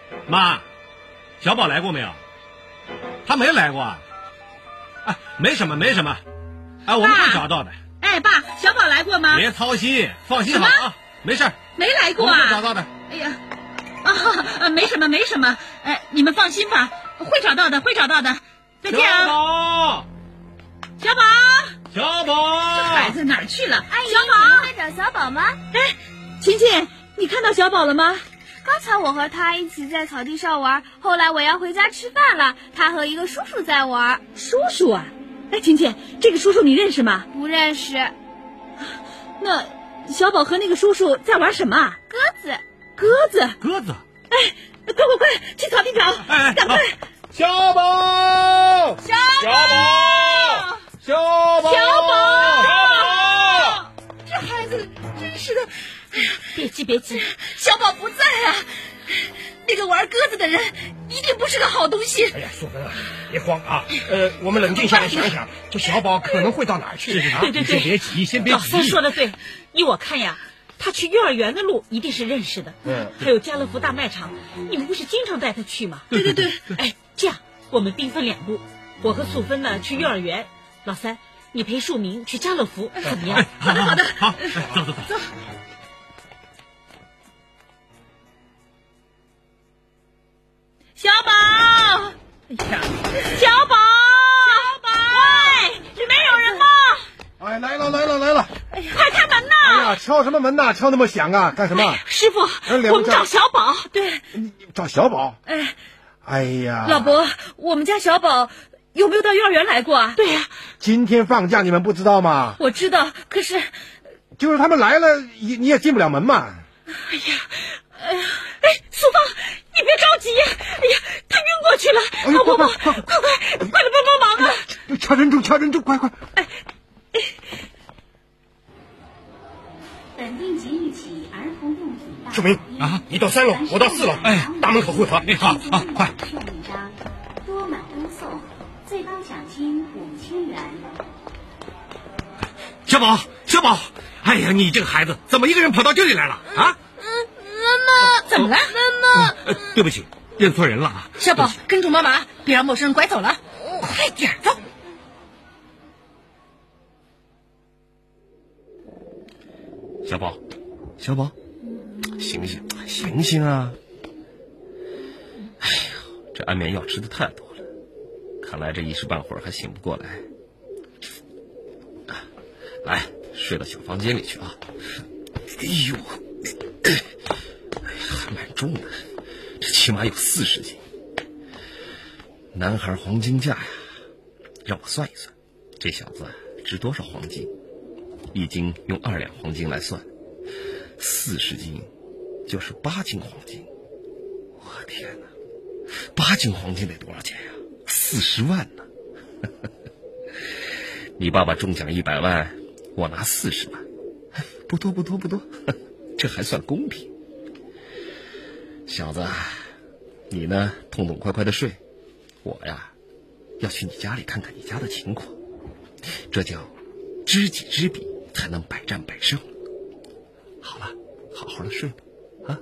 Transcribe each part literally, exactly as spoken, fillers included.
妈，小宝来过没有？他没来过啊。哎，没什么，没什么。哎，我们会找到的。 哎，爸，小宝来过吗？ 别操心，放心好啊，没事。 没来过啊。 我们会找到的。 哎呀，啊，没什么，没什么。哎，你们放心吧，会找到的，会找到的。再见啊。 小宝， 小宝， 小宝， 这孩子哪儿去了？ 阿姨， 小宝， 你在找小宝吗？ 哎，琴琴，你看到小宝了吗？ 刚才我和他一起在草地上玩，后来我要回家吃饭了，他和一个叔叔在玩。 叔叔啊？哎，琴琴，这个叔叔你认识吗？ 不认识。 那小宝和那个叔叔在玩什么啊？ 鸽子。 鸽子？ 鸽子？ 哎，快快快，去草地找！ 哎， 赶快！ 小宝， 小宝，小宝， 小宝， 小宝， 这孩子真是的。哎呀，别急别急，小宝不在啊。那个玩鸽子的人一定不是个好东西。 哎呀，素芬啊，别慌啊，呃，我们冷静下来想想，这小宝可能会到哪儿去啊？ 对对对， 先别急，先别急。 老三说的对，依我看呀，他去幼儿园的路一定是认识的。 嗯， 还有家乐福大卖场，你们不是经常带他去吗？ 对对对。 哎，这样我们兵分两路，我和素芬呢去幼儿园，老三你陪树明去家乐福，怎么样？ 好的好的， 好，走走走走。小宝，哎呀，小宝，小宝，喂，里面有人吗？ 哎，来了来了来了！ 哎呀，快开门呐！ 哎呀，敲什么门呐？敲那么响啊？干什么？ 师傅，我们找小宝。 对， 找小宝。 哎， 哎呀， 老伯，我们家小宝有没有到幼儿园来过啊？ 对呀， 今天放假，你们不知道吗？ 我知道，可是就是他们来了，你你也进不了门嘛。 哎呀，哎呀，哎，素芳，你别着急呀！哎呀，他晕过去了， 哎、 老伯伯，快快快快来帮帮忙啊！ 掐人中，掐人中，快快！ 哎哎。 本定即日起，儿童用品大树明啊，你到三楼，我到四楼，哎，大门口汇合。 哎，好好快！ 送一张，多买多送，最高奖金五千元。 小宝，小宝，哎呀，你这个孩子怎么一个人跑到这里来了啊？ 嗯，妈妈， 怎么了？ 妈妈， 呃，对不起，认错人了啊。 小宝，跟住妈妈，别让陌生人拐走了。快点走。 小宝，小宝，醒醒，醒醒啊！哎呀，这安眠药吃的太多了，看来这一时半会儿还醒不过来。啊，来，睡到小房间里去啊！哎呦，哎呀，还蛮重的，这起码有四十斤。男孩黄金价呀，让我算一算，这小子值多少黄金？一斤用二两黄金来算，四十斤就是八斤黄金。我天哪，八斤黄金得多少钱呀？四十万呢！你爸爸中奖一百万，我拿四十万，不多不多不多，这还算公平。小子，你呢，痛痛快快的睡，我呀，要去你家里看看你家的情况，这叫知己知彼，才能百战百胜。好了，好好的睡吧，啊！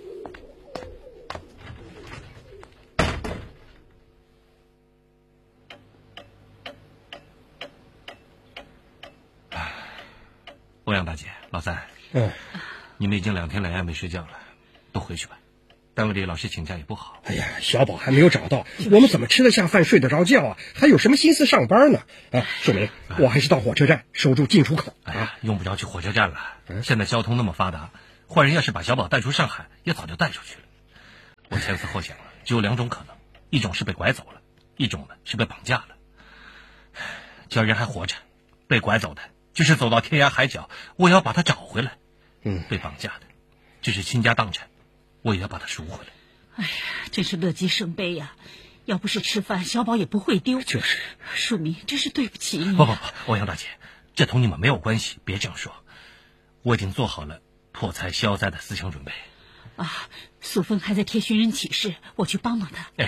欧阳大姐，老三， 嗯， 你们已经两天两夜没睡觉了，都回去吧。单位里老是请假也不好。 哎呀，小宝还没有找到，我们怎么吃得下饭睡得着觉啊？还有什么心思上班呢？啊，树明，我还是到火车站守住进出口啊！哎、用不着去火车站了，现在交通那么发达，坏人要是把小宝带出上海，也早就带出去了。我前思后想了，只有两种可能，一种是被拐走了，一种呢是被绑架了。只要人还活着，被拐走的就是走到天涯海角，我也要把他找回来。 嗯， 被绑架的只是倾家荡产，我也要把他赎回来。 哎呀，真是乐极生悲呀！要不是吃饭，小宝也不会丢。 就是， 树明，真是对不起你、啊。 不不不，欧阳大姐，这同你们没有关系，别这样说。我已经做好了破财消灾的思想准备。 啊，素芬还在贴寻人启事，我去帮帮他。 哎，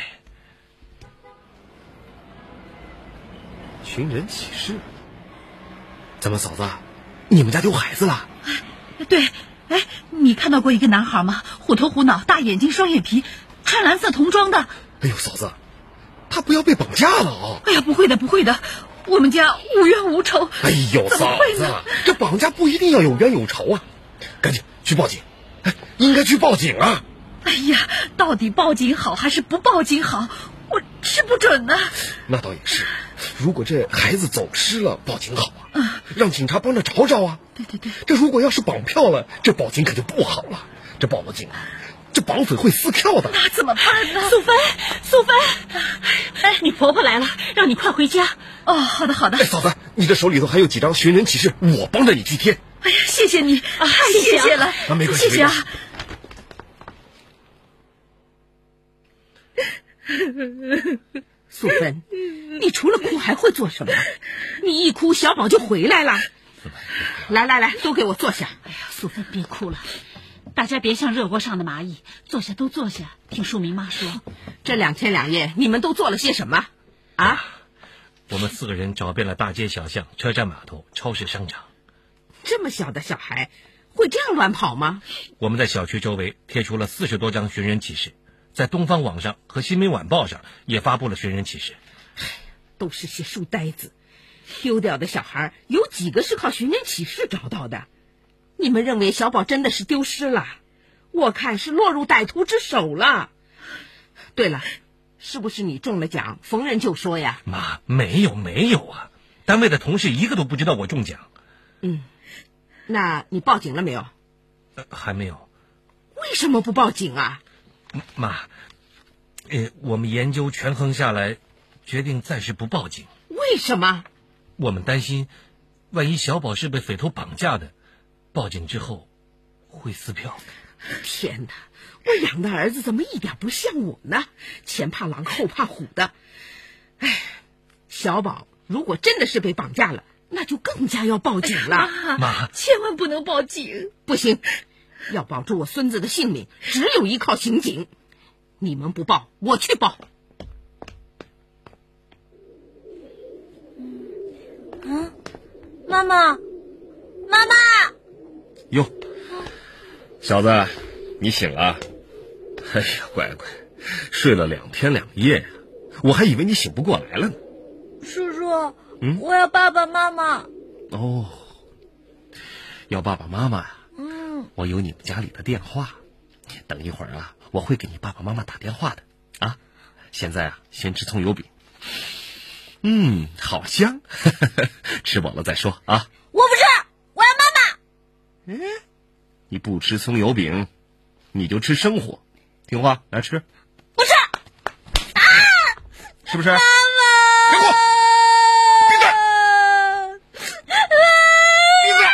寻人启事？怎么，嫂子，你们家丢孩子了？ 对，哎，你看到过一个男孩吗？虎头虎脑，大眼睛，双眼皮， 穿蓝色童装的。 哎呦，嫂子，他不要被绑架了啊！ 哎呀，不会的，不会的，我们家无冤无仇。 哎呦， 怎么嫂子会呢？， 这绑架不一定要有冤有仇啊，赶紧去报警！哎，应该去报警啊！ 哎呀，到底报警好还是不报警好？我吃不准呢。 那倒也是，如果这孩子走失了，报警好啊，让警察帮着找找啊。 对对对， 这如果要是绑票了，这报警可就不好了。这报了警啊，这绑匪会撕票的。 那怎么办呢？ 素芬，素芬，哎，你婆婆来了，让你快回家。 哦，好的好的。 哎，嫂子，你这手里头还有几张寻人启事，我帮着你去贴。 哎呀，谢谢你， 啊太谢谢啊谢谢了， 啊没关系谢谢啊。 素芬，你除了哭还会做什么？你一哭，小宝就回来了。来来来，都给我坐下。 哎呀，素芬别哭了，大家别像热锅上的蚂蚁，坐下都坐下。听淑明妈说， 这两天两夜你们都做了些什么？啊？ 我们四个人找遍了大街小巷、车站码头、超市、商场。 这么小的小孩会这样乱跑吗？ 我们在小区周围贴出了四十多张寻人启事，在东方网上和新民晚报上也发布了寻人启事。 都是些书呆子，丢掉的小孩有几个是靠寻人启事找到的？你们认为小宝真的是丢失了？我看是落入歹徒之手了。对了，是不是你中了奖，逢人就说呀？ 妈，没有没有啊，单位的同事一个都不知道我中奖。 嗯，那你报警了没有？ 呃、还没有。 为什么不报警啊？ 妈，呃，我们研究权衡下来，决定暂时不报警。 为什么？ 我们担心，万一小宝是被匪徒绑架的，报警之后会撕票。 天哪，我养的儿子怎么一点不像我呢？前怕狼后怕虎的。哎，小宝如果真的是被绑架了，那就更加要报警了。 妈， 千万不能报警！ 不行，要保住我孙子的性命，只有依靠刑警。你们不报，我去报。 嗯，妈妈，妈妈， 哟，小子，你醒了？哎呀，乖乖，睡了两天两夜呀，我还以为你醒不过来了呢。 叔叔， 嗯， 我要爸爸妈妈。 哦，要爸爸妈妈呀？ 嗯， 我有你们家里的电话，等一会儿啊，我会给你爸爸妈妈打电话的啊。现在啊，先吃葱油饼。嗯，好香，吃饱了再说啊。 我不吃，我要妈妈。 嗯，你不吃葱油饼，你就吃生活，听话来吃。 不吃。啊！ 是不是？ 妈妈， 给我闭嘴！闭嘴！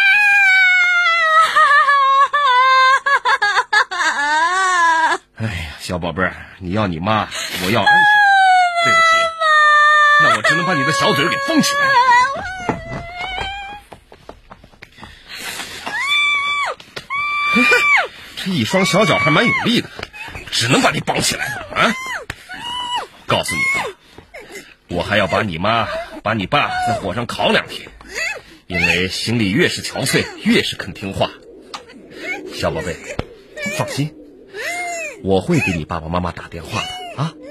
哎呀，小宝贝儿，你要你妈，我要安全。对不起，那我只能把你的小嘴给封起来。这一双小脚还蛮有力的，只能把你绑起来了啊！告诉你，我还要把你妈、把你爸在火上烤两天，因为心里越是憔悴，越是肯听话。小宝贝，放心，我会给你爸爸妈妈打电话的啊。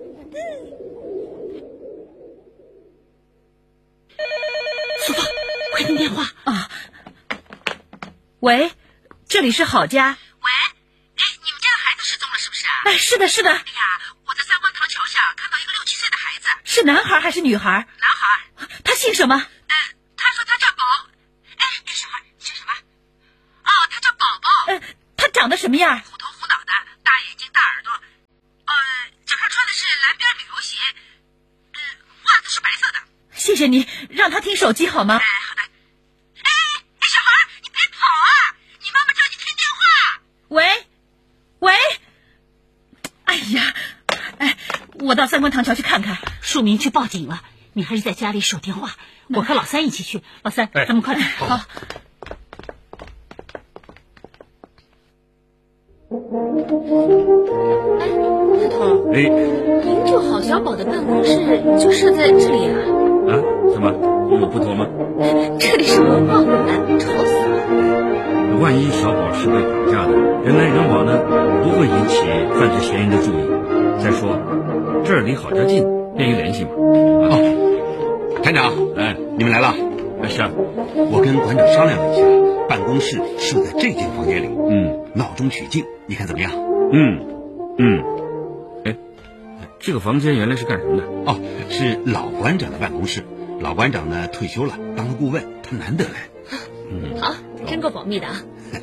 素芳，快听电话啊！喂，这里是郝家。 喂，哎，你们家的孩子失踪了是不是啊？ 哎，是的，是的。 哎呀，我在三官塘桥下看到一个六七岁的孩子。 是男孩还是女孩？ 男孩。 他姓什么？ 呃，他说他叫宝。哎，哎，小孩，你姓什么？哦，他叫宝宝。 呃，他长得什么样？ 虎头虎脑的，大眼睛大耳朵。呃，脚上穿的是蓝边旅游鞋，呃，袜子是白色的。 谢谢你，让他听手机好吗？ 哎，好的。哎哎，小孩，你别跑啊！你妈妈叫你听电话。 喂，喂。哎呀，哎，我到三官塘桥去看看。 淑明去报警了，你还是在家里守电话。我和老三一起去。老三， 哎、 咱们快点。 好。 哎，头头， 哎， 营救郝小宝的办公室就设在这里啊？ 啊，怎么有不妥吗？ 这里是文化馆，吵死了。 万一小宝是被绑架的，人来人往的，不会引起犯罪嫌疑人的注意。再说，这儿离郝家近，便于联系嘛。 哦，团长，哎，你们来了。 是啊， 我跟馆长商量了一下，办公室设在这间房间里， 嗯， 闹中取静，你看怎么样？ 嗯嗯。哎，这个房间原来是干什么的？ 哦，是老馆长的办公室。老馆长呢退休了，当了顾问，他难得来。 嗯，好，真够保密的啊。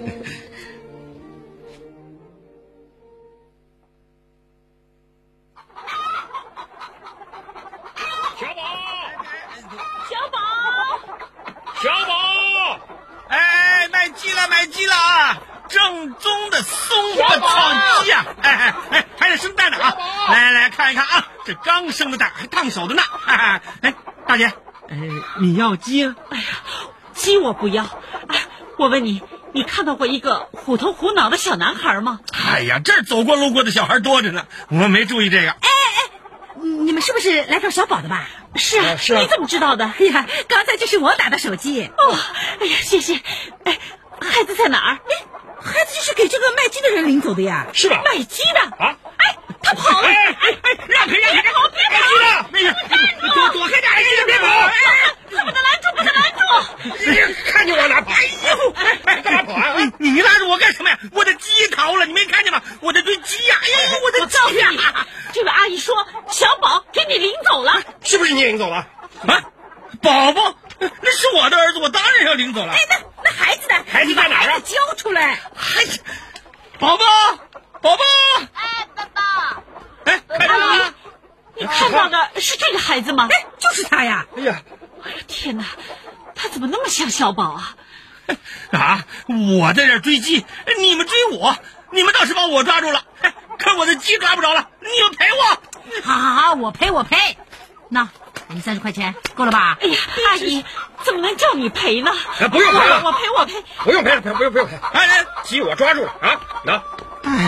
小宝， 小宝， 小宝，哎，买鸡了，买鸡了啊！正宗的松花炒鸡啊！哎哎哎，还得生蛋呢啊！来来来看一看啊，这刚生的蛋还烫手的呢！哎哎，大姐，哎，你要鸡啊？ 哎呀，鸡我不要。哎，我问你，你看到过一个虎头虎脑的小男孩吗？ 哎呀，这儿走过路过的小孩多着呢，我没注意这个。 哎哎，你们是不是来找小宝的吧？ 是啊， 是啊。 你怎么知道的？ 哎呀，刚才就是我打的手机。 哦，哎呀，谢谢。哎，孩子在哪儿？ 哎，孩子就是给这个卖鸡的人领走的呀。 是吧？ 卖鸡的啊？ 哎，他跑了！ 哎哎哎，让开让开！别跑别跑！卖鸡的，那个躲躲开点，哎，别跑！哎， 不能拦住，不能拦住！ 看见往哪跑？哎呦，哎，干嘛跑啊？你你拉着我干什么呀？我的鸡逃了，你没看见吗？我在追鸡呀！哎呦，我的鸡呀！ 这位阿姨说小宝给你领走了， 是不是你领走了？啊，宝宝，那是我的儿子，我当然要领走了。 哎，那那孩子呢？ 孩子在哪儿啊？ 交出来！ 哎呀，宝宝，宝宝！ 哎，爸爸！ 哎，看到了吗？ 你看到的是这个孩子吗？ 哎，就是他呀！ 哎呀， 哎呀，天哪，他怎么那么像小宝啊？ 啊！我在这追鸡，你们追我，你们倒是把我抓住了，可我的鸡抓不着了，你们赔我！ 好好好，我赔我赔。那给你三十块钱，够了吧？ 哎呀，阿姨，怎么能叫你赔呢？ 哎，不用赔了， 我赔我赔， 不用赔了，赔不用不用赔。哎哎，鸡我抓住了啊！拿。哎。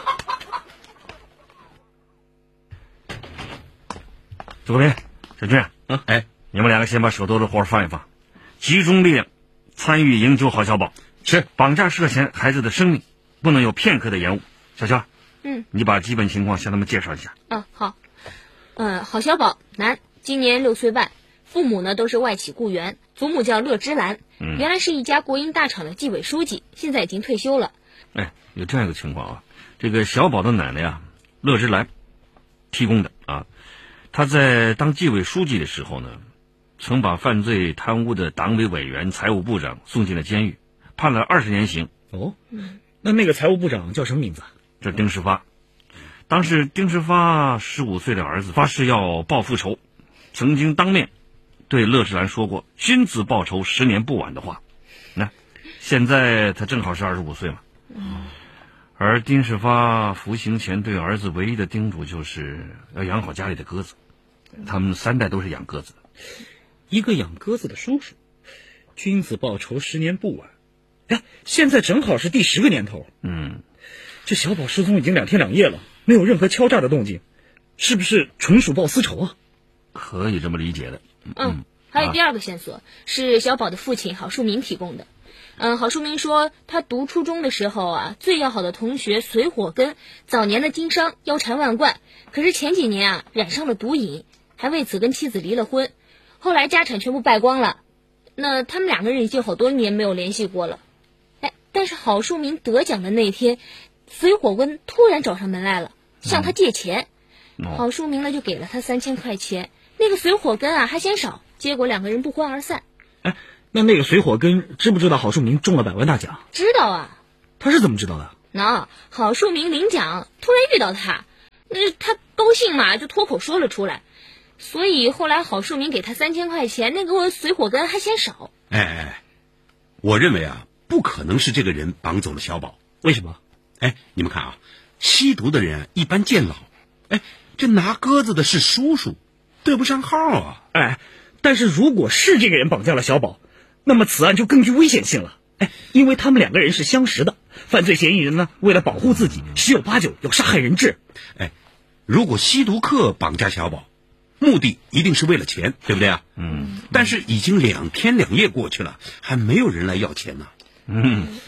左边，小俊， 嗯，哎， 你们两个先把手头的活放一放，集中力量参与营救郝小宝。 是， 绑架涉嫌孩子的生命，不能有片刻的延误。小乔， 嗯， 你把基本情况向他们介绍一下。 嗯，好。嗯，郝小宝，男，今年六岁半，父母呢都是外企雇员，祖母叫乐芝兰， 嗯， 原来是一家国营大厂的纪委书记，现在已经退休了。 哎，有这样一个情况啊，这个小宝的奶奶啊，乐芝兰提供的啊，他在当纪委书记的时候呢，曾把犯罪贪污的党委委员、财务部长送进了监狱，判了二十年刑。 哦，那那个财务部长叫什么名字？ 这丁世发。当时丁世发十五岁的儿子发誓要报复仇，曾经当面对乐芝兰说过“君子报仇，十年不晚”的话。那现在他正好是二十五岁嘛。而丁世发服刑前对儿子唯一的叮嘱就是要养好家里的鸽子，他们三代都是养鸽子的。 一个养鸽子的叔叔，君子报仇，十年不晚。哎，现在正好是第十个年头。 嗯， 这小宝失踪已经两天两夜了，没有任何敲诈的动静，是不是纯属报私仇啊？ 可以这么理解的。 嗯，嗯还有第二个线索、啊、是小宝的父亲郝树明提供的。嗯，郝树明说他读初中的时候啊，最要好的同学隋火根早年的经商腰缠万贯，可是前几年啊染上了毒瘾，还为此跟妻子离了婚，后来家产全部败光了。那他们两个人已经好多年没有联系过了。哎，但是郝树明得奖的那天，隋火根突然找上门来了，向他借钱。嗯、郝树明呢就给了他三千块钱，那个隋火根啊还嫌少，结果两个人不欢而散。 哎，那那个隋火根知不知道郝树明中了百万大奖？ 知道啊。 他是怎么知道的？ 那郝树明领奖突然遇到他，那他高兴嘛，就脱口说了出来。所以后来郝树明给他三千块钱，那个隋火根还嫌少。 哎哎，我认为啊，不可能是这个人绑走了小宝。 为什么？ 哎，你们看啊，吸毒的人一般渐老，哎，这拿鸽子的是叔叔，对不上号啊。 哎，但是如果是这个人绑架了小宝，那么此案就更具危险性了。哎，因为他们两个人是相识的，犯罪嫌疑人呢，为了保护自己，十有八九要杀害人质。 哎，如果吸毒客绑架小宝，目的一定是为了钱，对不对啊？ 嗯。 但是已经两天两夜过去了，还没有人来要钱呢。 嗯，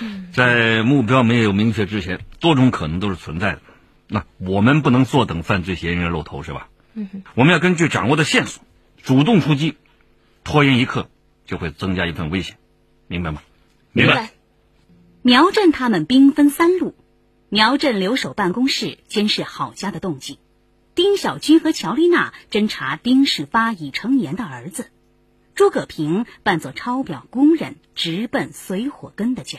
在目标没有明确之前，多种可能都是存在的。那我们不能坐等犯罪嫌疑人露头，是吧？ 嗯， 我们要根据掌握的线索主动出击，拖延一刻就会增加一份危险，明白吗？ 明白。 苗振他们兵分三路，苗振留守办公室监视郝家的动静，丁小军和乔丽娜侦查丁世发已成年的儿子，诸葛平扮作抄表工人直奔隋火根的家。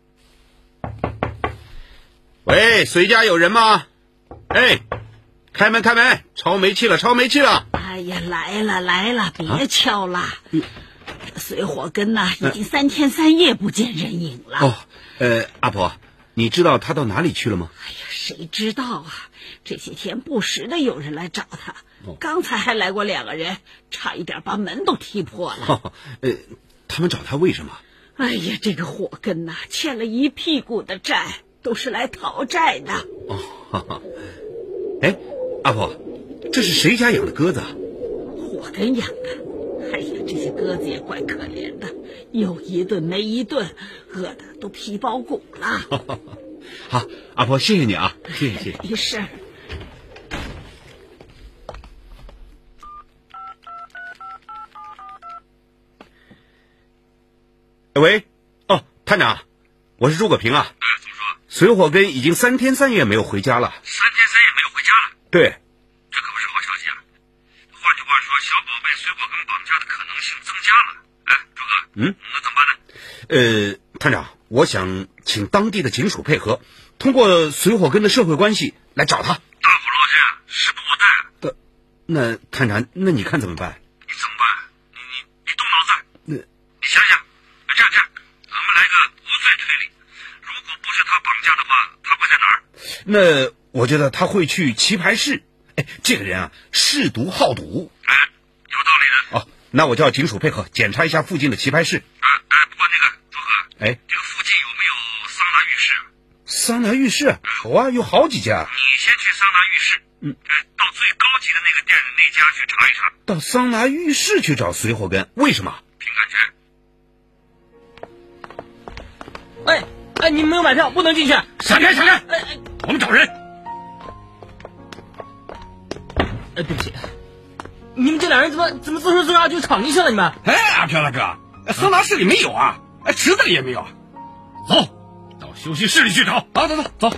喂，隋家有人吗？哎，开门开门，抄煤气了抄煤气了。 哎呀，来了来了，别敲了。啊嗯、这隋火根呐、啊，已经三天三夜不见人影了。 哦，呃，阿婆，你知道他到哪里去了吗？ 哎呀，谁知道啊！这些天不时的有人来找他，哦、刚才还来过两个人，差一点把门都踢破了。 哦、呃，他们找他为什么？ 哎呀，这个火根呐、啊，欠了一屁股的债，都是来讨债的。 哦，哈哈。哎，阿婆，这是谁家养的鸽子啊？ 火根养的。哎呀，这些鸽子也怪可怜的，有一顿没一顿，饿的都皮包骨了。 好，阿婆，谢谢你啊，谢谢谢谢。 没事。 喂，哦，探长，我是诸葛平啊。 哎，怎么说？ 隋火根已经三天三夜没有回家了。 三天三夜没有回家了？ 对。 这可不是好消息啊！换句话说，小宝被隋火根绑架的可能性增加了。哎，诸葛， 嗯， 那怎么办呢？ 呃，探长，我想请当地的警署配合，通过隋火根的社会关系来找他。 大伙落下，时不我待。 呃，那探长，那你看怎么办？ 你怎么办？你你你动脑子。 那你想想，这样这样，咱们来个无罪推理。如果不是他绑架的话，他会在哪儿？ 那我觉得他会去棋牌室。哎，这个人啊，嗜赌好赌。 哎，有道理的。 哦，那我叫警署配合检查一下附近的棋牌室。 哎哎，不过那个周哥， 哎， 这个附近有没有桑拿浴室啊？ 桑拿浴室有啊，有好几家。 你先去桑拿浴室， 嗯， 哎，到最高级的那个店那家去查一查。 到桑拿浴室去找隋火根，为什么？ 凭感觉。 哎哎，你们没有买票，不能进去。 闪开闪开！哎哎，我们找人。 哎，对不起，你们这两人怎么怎么自说自话就闯进去了？你们？ 哎，阿飘大哥，桑拿室里没有啊，哎，池子里也没有。 走，到休息室里去找。 走走走走。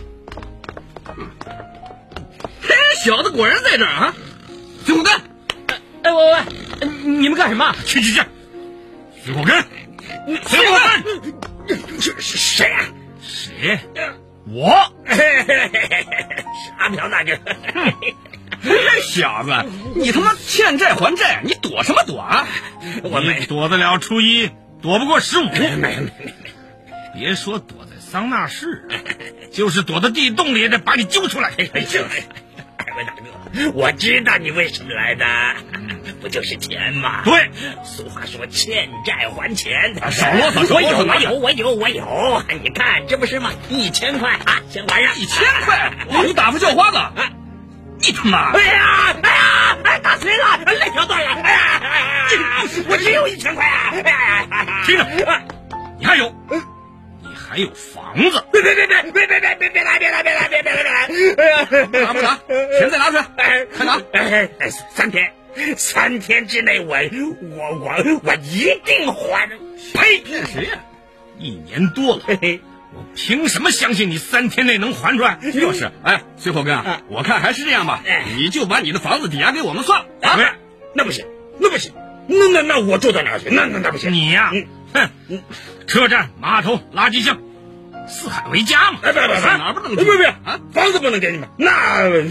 嘿，小子果然在这儿啊！隋火根， 哎哎喂喂喂，你们干什么？ 去去去！隋火根，隋火根， 这是谁啊？ 谁？我。 阿飘大哥。小子，你他妈欠债还债，你躲什么躲啊？ 我没躲得了初一，躲不过十五。 没没没， 别说躲在桑拿室，就是躲在地洞里也得把你揪出来。 哎呦，二位大哥，我知道你为什么来的，不就是钱吗？ 对， 俗话说欠债还钱。 少啰嗦， 我有，我有，我有，我有。你看，这不是吗？一千块啊，先还上。 一千块，你打发叫花子。你他妈！ 哎呀，哎呀，哎，打碎了，肋条断了！哎呀，哎呀，我只有一千块啊！哎呀， 听着，你还有，你还有房子！ 别别别别别别别别别来别来别来别别来别来！哎呀， 拿不拿？钱再拿出来！快拿！ 哎，三天，三天之内我我我我一定还！ 呸！骗谁呀？一年多了。我凭什么相信你三天内能还出来？ 就是，哎，隋火根啊，我看还是这样吧，你就把你的房子抵押给我们算了。啊，不是，那不行，那不行，那那那我住到哪儿去？那那那不行。 你呀，哼，车站、码头、垃圾箱，四海为家嘛。 哎，不不不，哪不能住？不不，啊，房子不能给你们，那。